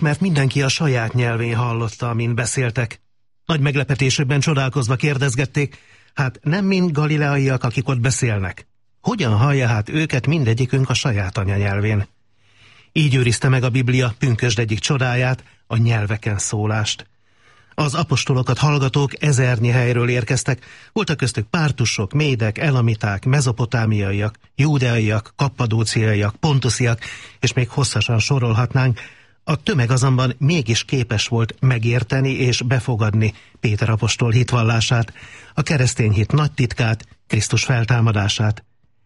mert mindenki a saját nyelvén hallotta, amint beszéltek. Nagy meglepetésükben csodálkozva kérdezgették, hát nem mind galileaiak, akik ott beszélnek. Hogyan hallja hát őket mindegyikünk a saját anyanyelvén? Így őrizte meg a Biblia pünkösd egyik csodáját, a nyelveken szólást. Az apostolokat hallgatók ezernyi helyről érkeztek, voltak köztük pártusok, médek, elamiták, mezopotámiaiak, júdeaiak, kappadóciaiak, pontusziak, és még hosszasan sorolhatnánk. A tömeg azonban mégis képes volt megérteni és befogadni Péter apostol hitvallását, a keresztény hit nagy titkát, Krisztus feltámadását.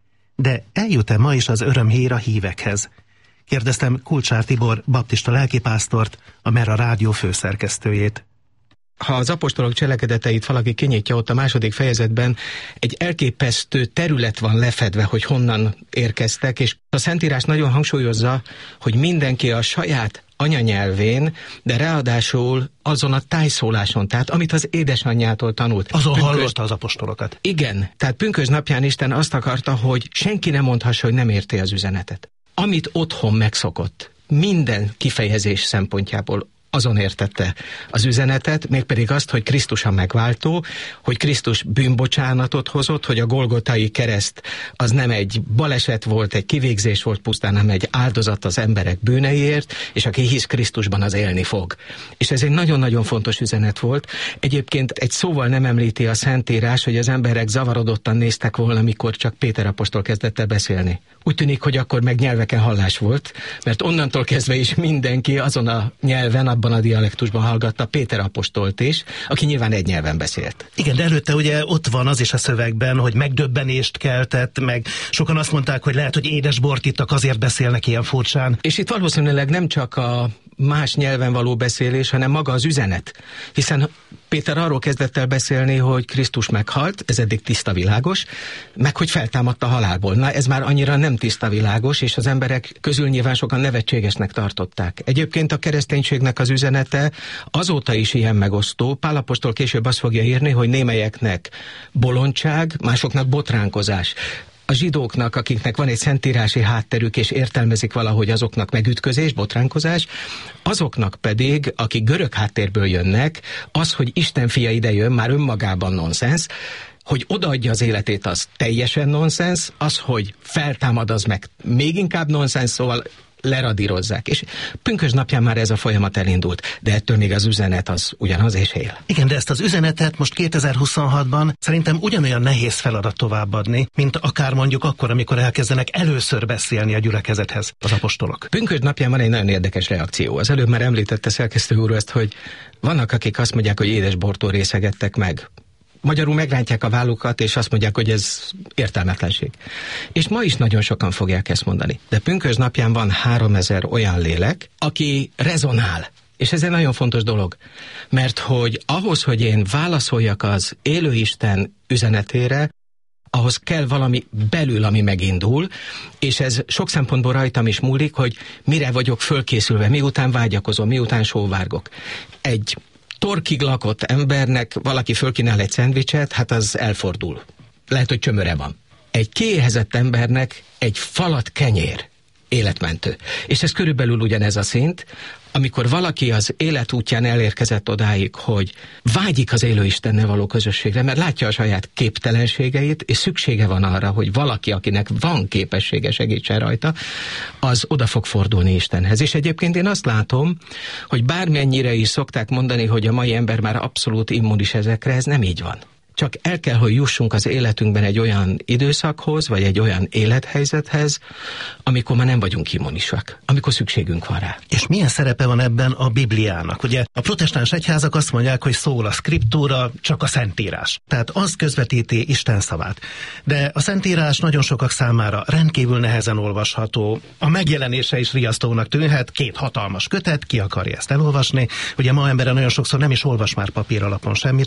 De eljut-e ma is az örömhír a hívekhez? Kérdeztem Kulcsár Tibor baptista lelkipásztort, a Mera rádió főszerkesztőjét. Ha az apostolok cselekedeteit valaki kinyitja, ott a 2. fejezetben egy elképesztő terület van lefedve, hogy honnan érkeztek, és a Szentírás nagyon hangsúlyozza, hogy mindenki a saját anyanyelvén, de ráadásul azon a tájszóláson, tehát amit az édesanyjától tanult. Azon hallotta az apostolokat. Igen, tehát pünkösd napján Isten azt akarta, hogy senki nem mondhassa, hogy nem érti az üzenetet. Amit otthon megszokott, minden kifejezés szempontjából azon értette az üzenetet, mégpedig azt, hogy Krisztus a megváltó, hogy Krisztus bűnbocsánatot hozott, hogy a golgotai kereszt az nem egy baleset volt, egy kivégzés volt pusztán, hanem egy áldozat az emberek bűneiért, és aki hisz Krisztusban, az élni fog. És ez egy nagyon-nagyon fontos üzenet volt. Egyébként egy szóval nem említi a Szentírás, hogy az emberek zavarodottan néztek volna, mikor csak Péter apostol kezdett el beszélni. Úgy tűnik, hogy akkor meg nyelveken hallás volt, mert onnantól kezdve is mindenki azon a nyelven, abban a dialektusban hallgatta Péter apostolt is, aki nyilván egy nyelven beszélt. Igen, de előtte ugye ott van az is a szövegben, hogy megdöbbenést keltett, meg sokan azt mondták, hogy lehet, hogy édesbort ittak, azért beszélnek ilyen furcsán. És itt valószínűleg nem csak a más nyelven való beszélés, hanem maga az üzenet. Hiszen Péter arról kezdett el beszélni, hogy Krisztus meghalt, ez eddig tiszta világos, meg hogy feltámadt a halálból. Na, ez már annyira nem tiszta világos, és az emberek közül nyilván sokan nevetségesnek tartották. Egyébként a kereszténységnek az üzenete azóta is ilyen megosztó. Pál apostol később azt fogja írni, hogy némelyeknek bolondság, másoknak botránkozás. A zsidóknak, akiknek van egy szentírási hátterük, és értelmezik valahogy, azoknak megütközés, botránkozás, azoknak pedig, akik görög háttérből jönnek, az, hogy Isten fia ide jön, már önmagában nonsens, hogy odaadja az életét, az teljesen nonsens, az, hogy feltámad, az meg még inkább nonsens, szóval leradírozzák. És pünkösd napján már ez a folyamat elindult, de ettől még az üzenet az ugyanaz és él. Igen, de ezt az üzenetet most 2026-ban szerintem ugyanolyan nehéz feladat továbbadni, mint akár mondjuk akkor, amikor elkezdenek először beszélni a gyülekezethez az apostolok. Pünkösd napján van egy nagyon érdekes reakció. Az előbb már említette szerkesztő úr ezt, hogy vannak, akik azt mondják, hogy édesbortól részegettek meg. Magyarul megrántják a vállukat, és azt mondják, hogy ez értelmetlenség. És ma is nagyon sokan fogják ezt mondani. De pünkösd napján van 3000 olyan lélek, aki rezonál. És ez egy nagyon fontos dolog. Mert hogy ahhoz, hogy én válaszoljak az élő Isten üzenetére, ahhoz kell valami belül, ami megindul, és ez sok szempontból rajtam is múlik, hogy mire vagyok fölkészülve, miután vágyakozom, miután sóvárgok. Egy torkig lakott embernek valaki fölkínál egy szendvicset, hát az elfordul. Lehet, hogy csömöre van. Egy kiéhezett embernek egy falat kenyér életmentő. És ez körülbelül ugyanez a szint, amikor valaki az életútján elérkezett odáig, hogy vágyik az élő Istennel való közösségre, mert látja a saját képtelenségeit, és szüksége van arra, hogy valaki, akinek van képessége, segítsen rajta, az oda fog fordulni Istenhez. És egyébként én azt látom, hogy bármennyire is szokták mondani, hogy a mai ember már abszolút immunis ezekre, ez nem így van. Csak el kell, hogy jussunk az életünkben egy olyan időszakhoz, vagy egy olyan élethelyzethez, amikor már nem vagyunk immunisak, amikor szükségünk van rá. És milyen szerepe van ebben a Bibliának? Ugye a protestáns egyházak azt mondják, hogy szól a szkriptúra, csak a Szentírás. Tehát az közvetíti Isten szavát. De a Szentírás nagyon sokak számára rendkívül nehezen olvasható. A megjelenése is riasztónak tűnhet, 2 hatalmas kötet, ki akarja ezt elolvasni. Ugye ma embere nagyon sokszor nem is olvas már papír alapon semmit sem.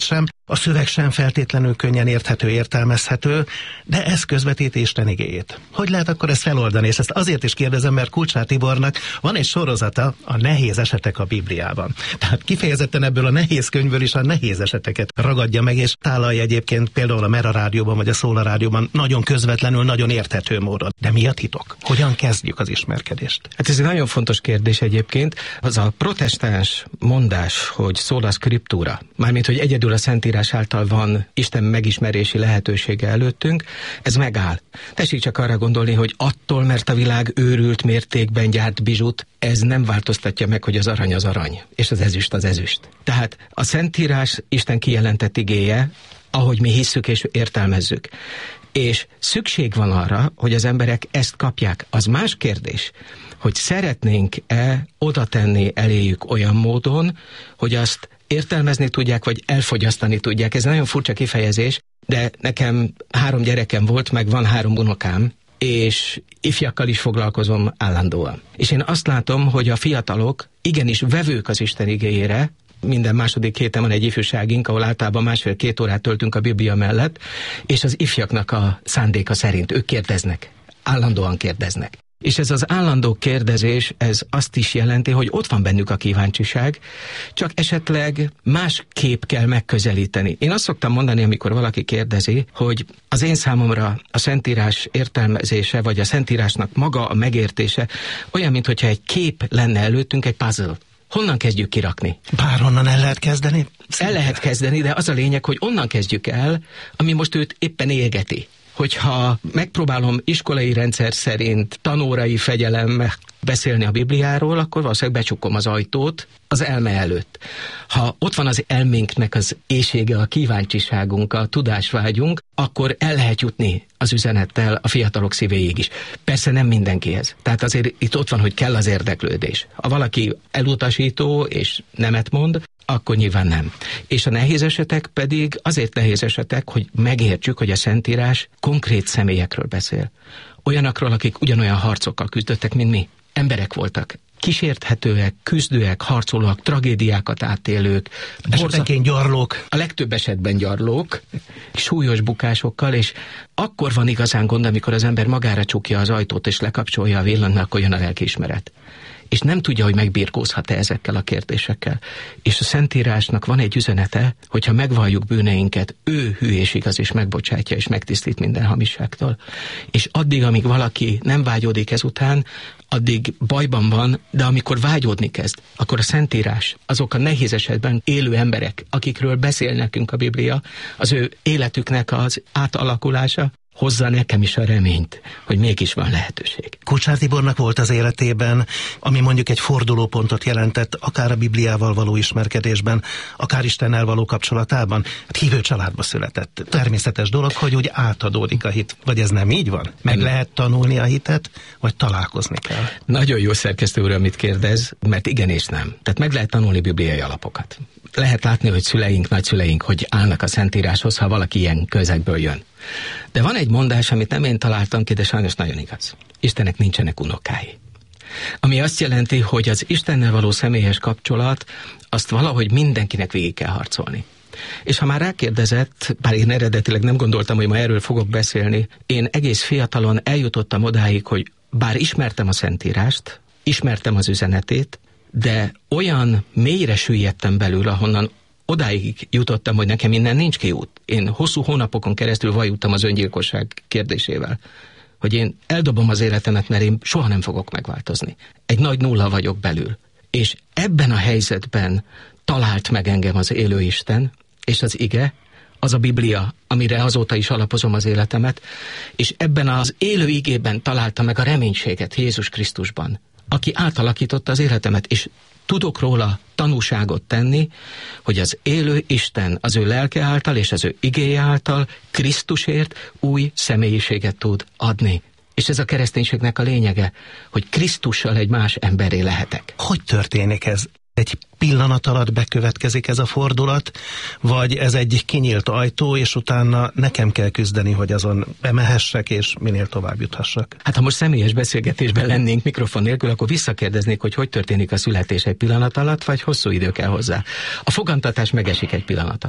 A szöveg sem feltétlenül könnyen érthető, értelmezhető, de ez közvetíti Isten igéjét. Hogy lehet akkor ezt feloldani? És ezt azért is kérdezem, mert Kulcsár Tibornak van egy sorozata, a nehéz esetek a Bibliában. Tehát kifejezetten ebből a nehéz könyvből is a nehéz eseteket ragadja meg, és tálalja egyébként például a Mera Rádióban vagy a Szóla Rádióban nagyon közvetlenül, nagyon érthető módon. De mi a titok? Hogyan kezdjük az ismerkedést? Hát ez egy nagyon fontos kérdés egyébként. Az a protestáns mondás, hogy sola scriptura, mármint hogy egyedül a Szentírás által van Isten megismerési lehetősége előttünk, ez megáll. Tessék csak arra gondolni, hogy attól, mert a világ őrült mértékben gyárt bizsut, ez nem változtatja meg, hogy az arany, és az ezüst. Tehát a Szentírás Isten kijelentett igéje, ahogy mi hisszük és értelmezzük. És szükség van arra, hogy az emberek ezt kapják. Az más kérdés, hogy szeretnénk-e oda tenni eléjük olyan módon, hogy azt értelmezni tudják, vagy elfogyasztani tudják. Ez nagyon furcsa kifejezés, de nekem 3 gyerekem volt, meg van 3 unokám, és ifjakkal is foglalkozom állandóan. És én azt látom, hogy a fiatalok igenis vevők az Isten igéjére. Minden második héten van egy ifjúságink, ahol általában 1,5-2 órát töltünk a Biblia mellett, és az ifjaknak a szándéka szerint ők kérdeznek, állandóan kérdeznek. És ez az állandó kérdezés, ez azt is jelenti, hogy ott van bennük a kíváncsiság, csak esetleg másképp kell megközelíteni. Én azt szoktam mondani, amikor valaki kérdezi, hogy az én számomra a Szentírás értelmezése, vagy a Szentírásnak maga a megértése olyan, mintha egy kép lenne előttünk, egy puzzle. Honnan kezdjük kirakni? Bárhonnan el lehet kezdeni? El lehet kezdeni, de az a lényeg, hogy onnan kezdjük el, ami most őt éppen égeti. Hogyha megpróbálom iskolai rendszer szerint tanórai fegyelemmel beszélni a Bibliáról, akkor valószínűleg becsukom az ajtót az elme előtt. Ha ott van az elménknek az éhsége, a kíváncsiságunk, a tudásvágyunk, akkor el lehet jutni az üzenettel a fiatalok szívéig is. Persze nem mindenkihez. Tehát azért itt ott van, hogy kell az érdeklődés. Ha valaki elutasító és nemet mond, akkor nyilván nem. És a nehéz esetek pedig azért nehéz esetek, hogy megértsük, hogy a Szentírás konkrét személyekről beszél. Olyanokról, akik ugyanolyan harcokkal küzdöttek, mint mi. Emberek voltak. Kísérthetőek, küzdőek, harcolóak, tragédiákat átélők. Esetenként gyarlók. A legtöbb esetben gyarlók, súlyos bukásokkal, és akkor van igazán gond, amikor az ember magára csukja az ajtót és lekapcsolja a villant, akkor jön a lelkiismeret. És nem tudja, hogy megbirkózhat-e ezekkel a kérdésekkel. És a Szentírásnak van egy üzenete, hogyha megvalljuk bűneinket, ő hű és igaz, és megbocsátja, és megtisztít minden hamisságtól. És addig, amíg valaki nem vágyódik ezután, addig bajban van, de amikor vágyódni kezd, akkor a Szentírás, azok a nehéz esetben élő emberek, akikről beszél nekünk a Biblia, az ő életüknek az átalakulása, hozza nekem is a reményt, hogy mégis van lehetőség. Kulcsár Tibornak volt az életében, ami mondjuk egy fordulópontot jelentett, akár a Bibliával való ismerkedésben, akár Istennel való kapcsolatában. Hát hívő családba született. Természetes dolog, hogy úgy átadódik a hit. Vagy ez nem így van? Meg lehet tanulni a hitet, vagy találkozni kell? Nagyon jó szerkesztő úr, amit kérdez, mert igen és nem. Tehát meg lehet tanulni bibliai alapokat. Lehet látni, hogy szüleink, nagyszüleink, hogy állnak a Szentíráshoz, ha valaki ilyen közegből jön. De van egy mondás, amit nem én találtam ki, de sajnos nagyon igaz. Istennek nincsenek unokái. Ami azt jelenti, hogy az Istennel való személyes kapcsolat, azt valahogy mindenkinek végig kell harcolni. És ha már rákérdezett, bár én eredetileg nem gondoltam, hogy ma erről fogok beszélni, én egész fiatalon eljutottam odáig, hogy bár ismertem a Szentírást, ismertem az üzenetét, de olyan mélyre süllyedtem belül, ahonnan odáig jutottam, hogy nekem innen nincs kiút. Én hosszú hónapokon keresztül vajuttam az öngyilkosság kérdésével, hogy én eldobom az életemet, mert én soha nem fogok megváltozni. Egy nagy nulla vagyok belül. És ebben a helyzetben talált meg engem az élő Isten, és az ige, az a Biblia, amire azóta is alapozom az életemet, és ebben az élő igében találta meg a reménységet Jézus Krisztusban, aki átalakította az életemet, és tudok róla tanúságot tenni, hogy az élő Isten az ő lelke által és az ő igéje által Krisztusért új személyiséget tud adni. És ez a kereszténységnek a lényege, hogy Krisztussal egy más emberré lehetek. Hogy történik ez? Egy pillanat alatt bekövetkezik ez a fordulat, vagy ez egy kinyílt ajtó, és utána nekem kell küzdeni, hogy azon bemehessek, és minél tovább juthassak? Hát ha most személyes beszélgetésben lennénk mikrofon nélkül, akkor visszakérdeznék, hogy történik a születés egy pillanat alatt, vagy hosszú idő kell hozzá. A fogantatás megesik egy pillanat alatt.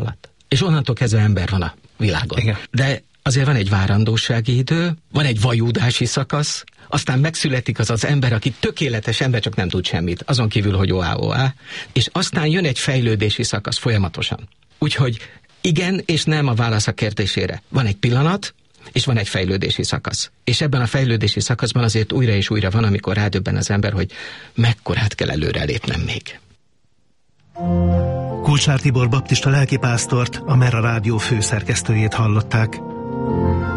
És onnantól kezdve ember van a világon. Igen. De azért van egy várandósági idő, van egy vajúdási szakasz, aztán megszületik az ember, aki tökéletes ember, csak nem tud semmit, azon kívül, hogy oá, és aztán jön egy fejlődési szakasz folyamatosan. Úgyhogy igen és nem a válasz a kérdésére. Van egy pillanat, és van egy fejlődési szakasz. És ebben a fejlődési szakaszban azért újra és újra van, amikor rádöbben az ember, hogy mekkorát kell előrelépnem még. Kulcsár Tibor baptista lelkipásztort, a Mera Rádió főszerkesztőjét hallották.